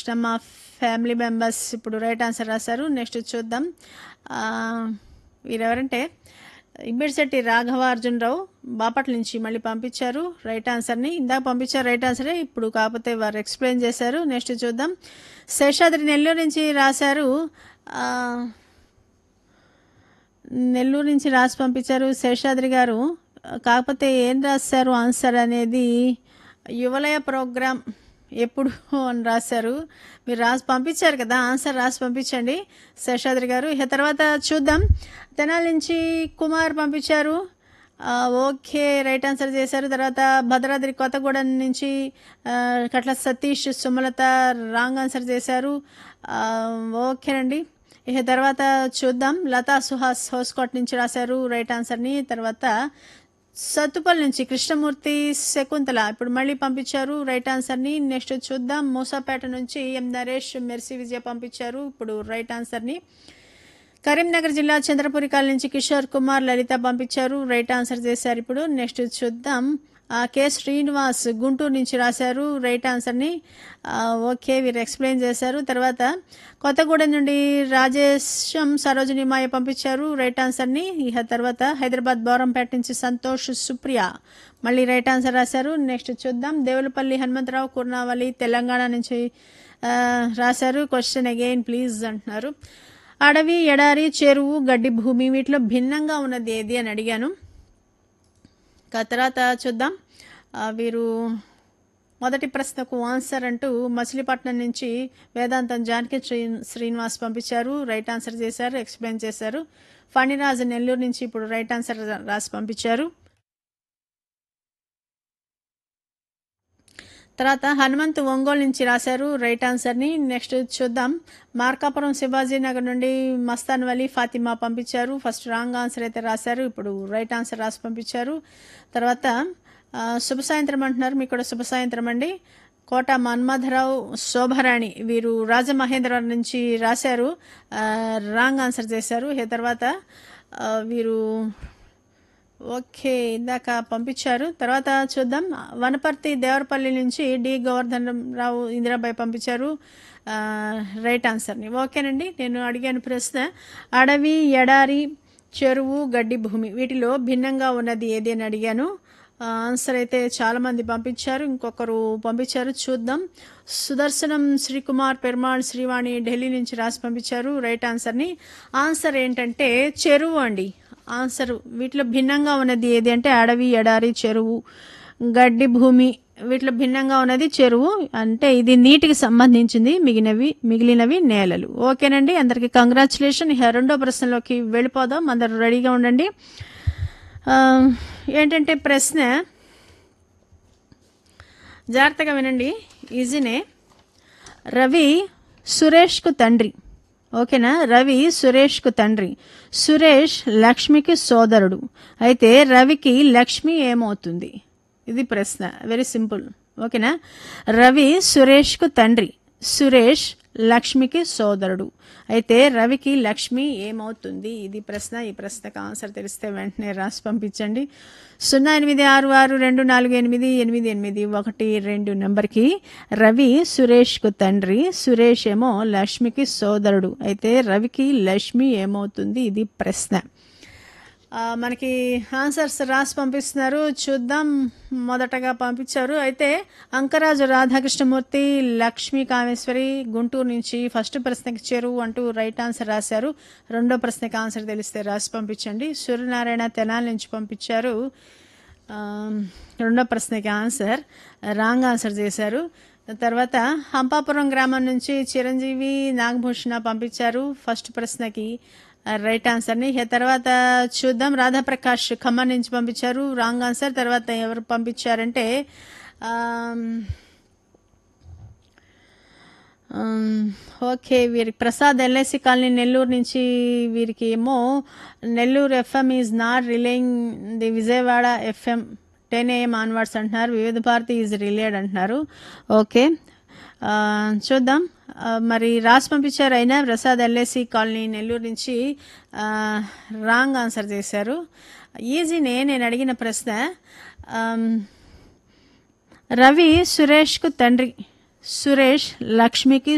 Krishnamma family members ఇప్పుడు right answer రాశారు. Next చూద్దాం. వీరెవరంటే ఇబ్బిడిశెట్టి రాఘవార్జునరావు బాపట్ల నుంచి మళ్ళీ పంపించారు రైట్ ఆన్సర్ని. ఇందాక పంపించారు రైట్ ఆన్సరే, ఇప్పుడు కాకపోతే వారు ఎక్స్ప్లెయిన్ చేశారు. నెక్స్ట్ చూద్దాం. శేషాద్రి నెల్లూరు నుంచి రాశారు. నెల్లూరు నుంచి రాసి పంపించారు శేషాద్రి గారు. కాకపోతే ఏం రాశారు ఆన్సర్ అనేది యువలయ ప్రోగ్రామ్ ఎప్పుడు అని రాశారు. మీరు రాసి పంపించారు కదా, ఆన్సర్ రాసి పంపించండి శేషాద్రి గారు. ఇక తర్వాత చూద్దాం. తెనాలి నుంచి కుమార్ పంపించారు. ఓకే రైట్ ఆన్సర్ చేశారు. తర్వాత భద్రాద్రి కొత్తగూడెం నుంచి కట్ల సతీష్ సుమలత రాంగ్ ఆన్సర్ చేశారు. ఓకేనండి. ఇక తర్వాత చూద్దాం. లతా సుహాస్ హోస్కోట్ నుంచి రాశారు రైట్ ఆన్సర్ని. తర్వాత సత్తుపల్లి నుంచి కృష్ణమూర్తి శకుంతల ఇప్పుడు మళ్ళీ పంపించారు రైట్ ఆన్సర్ని. నెక్స్ట్ చూద్దాం. మూసాపేట నుంచి ఎం నరేష్ మెర్సీ విజయ పంపించారు ఇప్పుడు రైట్ ఆన్సర్ని. కరీంనగర్ జిల్లా చంద్రపురి కాలనీ నుంచి కిషోర్ కుమార్ లలిత పంపించారు రైట్ ఆన్సర్ చేశారు ఇప్పుడు. నెక్స్ట్ చూద్దాం. కె శ్రీనివాస్ గుంటూరు నుంచి రాశారు రైట్ ఆన్సర్ని. ఓకే వీరు ఎక్స్ప్లెయిన్ చేశారు. తర్వాత కొత్తగూడెం నుండి రాజేశం సరోజిని మాయ పంపించారు రైట్ ఆన్సర్ని. ఇక తర్వాత హైదరాబాద్ బోరంపేట నుంచి సంతోష్ సుప్రియ మళ్ళీ రైట్ ఆన్సర్ రాశారు. నెక్స్ట్ చూద్దాం. దేవులపల్లి హనుమంతరావు కుర్నావలి తెలంగాణ నుంచి రాశారు. క్వశ్చన్ అగైన్ ప్లీజ్ అంటున్నారు. అడవి, ఎడారి, చెరువు, గడ్డి భూమి వీటిలో భిన్నంగా ఉన్నది ఏది అని అడిగాను. తర్వాత చూద్దాం. వీరు మొదటి ప్రశ్నకు ఆన్సర్ అంటూ మచిలీపట్నం నుంచి వేదాంతం జానకి శ్రీనివాస్ పంపించారు రైట్ ఆన్సర్ చేశారు, ఎక్స్ప్లెయిన్ చేశారు. ఫణిరాజు నెల్లూరు నుంచి ఇప్పుడు రైట్ ఆన్సర్ రాసి పంపించారు. తర్వాత హనుమంతు ఒంగోలు నుంచి రాశారు రైట్ ఆన్సర్ని. నెక్స్ట్ చూద్దాం. మార్కాపురం శివాజీనగర్ నుండి మస్తాన్ వలీ ఫాతిమా పంపించారు. ఫస్ట్ రాంగ్ ఆన్సర్ అయితే రాశారు, ఇప్పుడు రైట్ ఆన్సర్ రాసి పంపించారు. తర్వాత శుభ సాయంత్రం అంటున్నారు, మీకు కూడా శుభ సాయంత్రం అండి. కోట మన్మధరావు శోభరాణి వీరు రాజమహేంద్రవరం నుంచి రాశారు, రాంగ్ ఆన్సర్ చేశారు. తర్వాత వీరు ఓకే ఇందాక పంపించారు. తర్వాత చూద్దాం. వనపర్తి దేవరపల్లి నుంచి డి గోవర్ధన్ రావు ఇందిరాబాయి పంపించారు రైట్ ఆన్సర్ని. ఓకేనండి. నేను అడిగాను ప్రశ్న అడవి, ఎడారి, చెరువు, గడ్డి భూమి వీటిలో భిన్నంగా ఉన్నది ఏది అని అడిగాను. ఆన్సర్ అయితే చాలామంది పంపించారు, ఇంకొకరు పంపించారు చూద్దాం. సుదర్శనం శ్రీకుమార్ పెరుమాళ్ శ్రీవాణి ఢిల్లీ నుంచి రాసి పంపించారు రైట్ ఆన్సర్ని. ఆన్సర్ ఏంటంటే చెరువు అండి. ఆన్సర్ వీటిలో భిన్నంగా ఉన్నది ఏది అంటే అడవి, ఎడారి, చెరువు, గడ్డి భూమి వీటిలో భిన్నంగా ఉన్నది చెరువు. అంటే ఇది నీటికి సంబంధించింది, మిగిలినవి నేలలు. ఓకేనండి, అందరికీ కంగ్రాచులేషన్. ఇక రెండో ప్రశ్నలోకి వెళ్ళిపోదాం, అందరూ రెడీగా ఉండండి. ఏంటంటే ప్రశ్న జాగ్రత్తగా వినండి, ఈజీనే. రవి సురేష్కు తండ్రి. ఓకేనా, రవి సురేష్కు తండ్రి. సురేష్ లక్ష్మికి సోదరుడు. అయితే రవికి లక్ష్మి ఏమవుతుంది? ఇది ప్రశ్న, వెరీ సింపుల్. ఓకేనా, రవి సురేష్కు తండ్రి, సురేష్ లక్ష్మికి సోదరుడు. అయితే రవికి లక్ష్మి ఏమవుతుంది? ఇది ప్రశ్న. ఈ ప్రశ్నకు ఆన్సర్ తెలిస్తే వెంటనే రాసి పంపించండి. 086224888812 నెంబర్కి. రవి సురేష్కు తండ్రి, సురేష్ ఏమో లక్ష్మికి సోదరుడు. అయితే రవికి లక్ష్మి ఏమవుతుంది? ఇది ప్రశ్న. మనకి ఆన్సర్స్ రాసి పంపిస్తున్నారు, చూద్దాం. మొదటగా పంపించారు అయితే అంకరాజు రాధాకృష్ణమూర్తి, లక్ష్మీ కామేశ్వరి గుంటూరు నుంచి ఫస్ట్ ప్రశ్నకి చెరువు అంటూ రైట్ ఆన్సర్ రాశారు. రెండో ప్రశ్నకి ఆన్సర్ తెలిస్తే రాసి పంపించండి. సూర్యనారాయణ తెనాలి నుంచి పంపించారు. రెండో ప్రశ్నకి ఆన్సర్ రాంగ్ ఆన్సర్ చేశారు. తర్వాత హంపాపురం గ్రామం నుంచి చిరంజీవి నాగభూషణ పంపించారు ఫస్ట్ ప్రశ్నకి రైట్ ఆన్సర్ని. తర్వాత చూద్దాం. రాధాప్రకాష్ ఖమ్మం నుంచి పంపించారు, రాంగ్ ఆన్సర్. తర్వాత ఎవరు పంపించారంటే ఓకే వీరికి ప్రసాద్ ఎల్ఐసి కాలనీ నెల్లూరు నుంచి. వీరికి ఏమో Nellore FM is not relaying the Vijayawada FM 10 AM onwards అంటున్నారు. వివిధ భారతి ఈజ్ రిలేడ్ అంటున్నారు. ఓకే చూద్దాం. మరి రాసి పంపించారు అయినా ప్రసాద్ ఎల్ఐసి కాలనీ నెల్లూరు నుంచి రాంగ్ ఆన్సర్ చేశారు. ఈజీనే, నేను అడిగిన ప్రశ్న రవి సురేష్కు తండ్రి, సురేష్ లక్ష్మికి